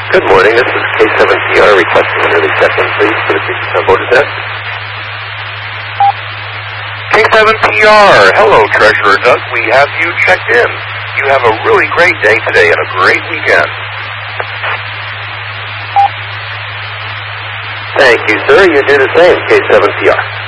Good morning, this is K7PR requesting an early check-in, please, for the Christian on board desk. K7PR, hello Treasurer Doug, we have you checked in. You have a really great day today and a great weekend. Thank you, sir. You do the same, K7PR.